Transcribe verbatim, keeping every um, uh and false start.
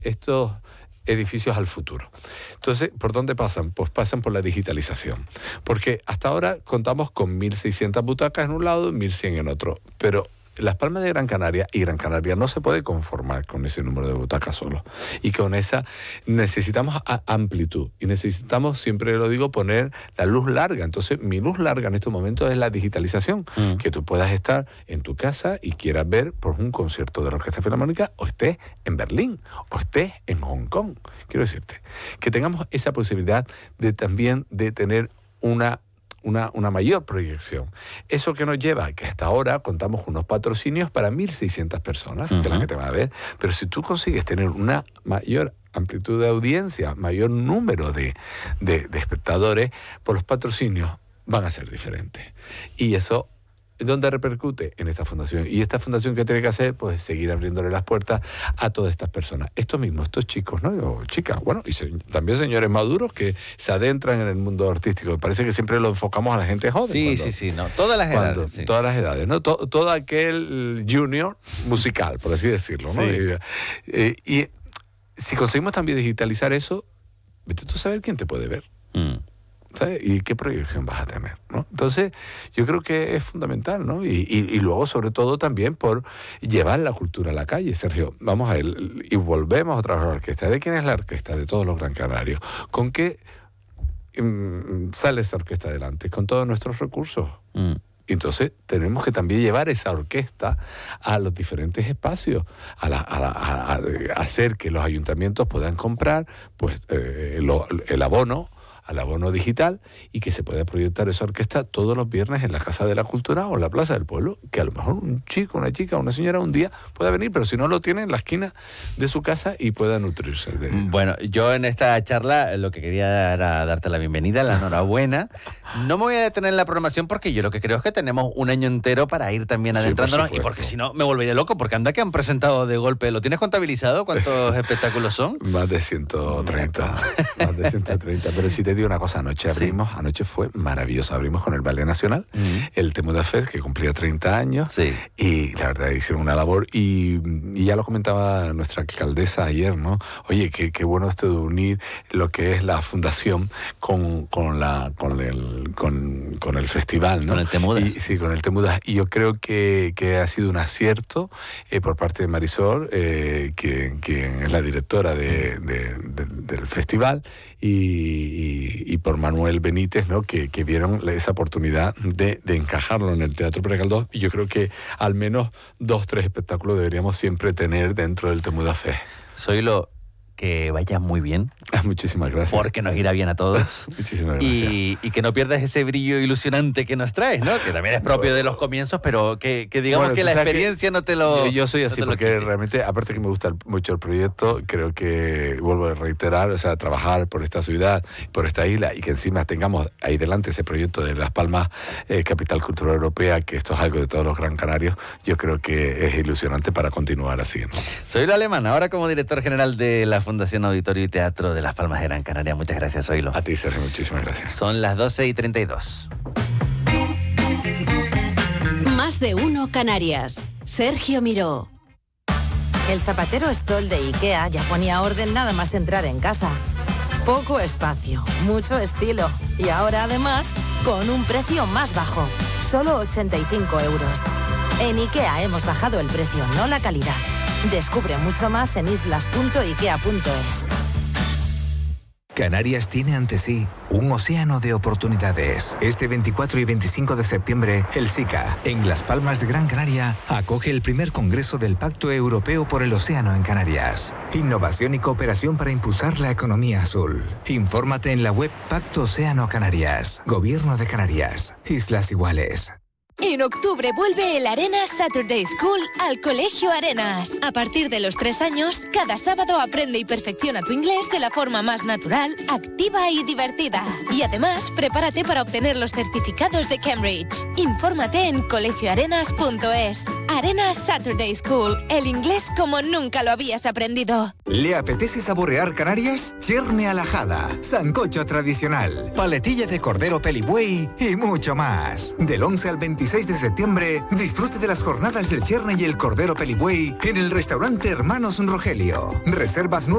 estos edificios al futuro. Entonces, ¿por dónde pasan? Pues pasan por la digitalización. Porque hasta ahora contamos con mil seiscientas butacas en un lado y mil cien en otro. Pero Las Palmas de Gran Canaria y Gran Canaria no se puede conformar con ese número de butacas solo. Y con esa necesitamos amplitud. Y necesitamos, siempre lo digo, poner la luz larga. Entonces, mi luz larga en estos momentos es la digitalización. Mm. Que tú puedas estar en tu casa y quieras ver por un concierto de la Orquesta Filarmónica, o estés en Berlín, o estés en Hong Kong. Quiero decirte, que tengamos esa posibilidad de también de tener una Una, una mayor proyección. Eso que nos lleva a que hasta ahora contamos con unos patrocinios para mil seiscientas personas, uh-huh. de las que te van a ver, pero si tú consigues tener una mayor amplitud de audiencia, mayor número de, de, de espectadores, pues los patrocinios van a ser diferentes. Y eso, ¿dónde repercute? En esta fundación. Y esta fundación, ¿qué tiene que hacer? Pues seguir abriéndole las puertas a todas estas personas. Estos mismos, estos chicos, ¿no? O chicas, bueno, y se, también señores maduros que se adentran en el mundo artístico. Parece que siempre lo enfocamos a la gente joven. Sí, cuando, sí, sí, no. Todas las cuando, edades. Sí. Todas las edades, ¿no? Todo, todo aquel junior musical, por así decirlo, ¿no? Sí. Y, y si conseguimos también digitalizar eso, vete tú a saber quién te puede ver. Mm. ¿Sabes? ¿Y qué proyección vas a tener? ¿No? Entonces, yo creo que es fundamental, ¿no? Y, y, y luego, sobre todo, también por llevar la cultura a la calle, Sergio. Vamos a ver, y volvemos otra vez a la orquesta. ¿De quién es la orquesta? De todos los Gran Canarios. ¿Con qué um, sale esa orquesta adelante? Con todos nuestros recursos. Mm. Entonces, tenemos que también llevar esa orquesta a los diferentes espacios, a, la, a, la, a, a hacer que los ayuntamientos puedan comprar pues eh, lo, el abono, al abono digital, y que se pueda proyectar esa orquesta todos los viernes en la Casa de la Cultura o en la Plaza del Pueblo, que a lo mejor un chico, una chica, una señora un día pueda venir, pero si no lo tiene en la esquina de su casa y pueda nutrirse de ello. Bueno, yo en esta charla lo que quería era darte la bienvenida, la enhorabuena. No me voy a detener en la programación porque yo lo que creo es que tenemos un año entero para ir también adentrándonos, sí, por y porque si no me volvería loco, porque anda que han presentado de golpe. ¿Lo tienes contabilizado? ¿Cuántos espectáculos son? Más de ciento treinta. Más de ciento treinta, pero si te digo una cosa, anoche abrimos, sí. anoche fue maravilloso, abrimos con el Ballet Nacional, mm. el Temuda Fest, que cumplía treinta años, sí. y la verdad hicieron una labor, y, y ya lo comentaba nuestra alcaldesa ayer, ¿no? Oye, qué, qué bueno esto de unir lo que es la fundación con, con, la, con, el, con, con el festival, ¿no? Con el Temudas. Y, sí, con el Temudas, y yo creo que, que ha sido un acierto eh, por parte de Marisol, eh, que, que es la directora de, de, de, del festival, y, y, y por Manuel Benítez, ¿no? que, que vieron esa oportunidad de, de encajarlo en el Teatro Pere Galdós, y yo creo que al menos dos, tres espectáculos deberíamos siempre tener dentro del Temuda Fest. Soy lo que vaya muy bien. Muchísimas gracias. Porque nos irá bien a todos. Muchísimas gracias. Y, y que no pierdas ese brillo ilusionante que nos traes, ¿no? Que también es propio de los comienzos, pero que, que digamos bueno, que la experiencia que no te lo... Yo, yo soy así no porque realmente, aparte sí. que me gusta el, mucho el proyecto, creo que, vuelvo a reiterar, o sea, trabajar por esta ciudad, por esta isla, y que encima tengamos ahí delante ese proyecto de Las Palmas, eh, Capital Cultural Europea, que esto es algo de todos los Gran Canarios, yo creo que es ilusionante para continuar así, ¿no? Zoilo Alemán, ahora como director general de la Fundación Auditorio y Teatro de Las Palmas de Gran Canaria. Muchas gracias, Zoilo. A ti, Sergio, muchísimas gracias. Son las doce y treinta y dos. Más de uno Canarias. Sergio Miró. El zapatero Stoll de IKEA ya ponía orden nada más entrar en casa. Poco espacio, mucho estilo. Y ahora además, con un precio más bajo. Solo ochenta y cinco euros. En IKEA hemos bajado el precio, no la calidad. Descubre mucho más en islas punto ikea punto es. Canarias tiene ante sí un océano de oportunidades. Este veinticuatro y veinticinco de septiembre, el SICA, en Las Palmas de Gran Canaria, acoge el primer congreso del Pacto Europeo por el Océano en Canarias. Innovación y cooperación para impulsar la economía azul. Infórmate en la web Pacto Océano Canarias. Gobierno de Canarias. Islas Iguales. En octubre vuelve el Arenas Saturday School al Colegio Arenas. A partir de los tres años, cada sábado aprende y perfecciona tu inglés de la forma más natural, activa y divertida. Y además, prepárate para obtener los certificados de Cambridge. Infórmate en colegio arenas punto es. Arenas Saturday School, el inglés como nunca lo habías aprendido. ¿Le apetece saborear Canarias? Cherne a la jada, sancocho tradicional, paletilla de cordero pelibuey y mucho más. Del once al veintiséis de septiembre, disfrute de las jornadas del cherne y el cordero pelibuey en el restaurante Hermanos Rogelio. Reservas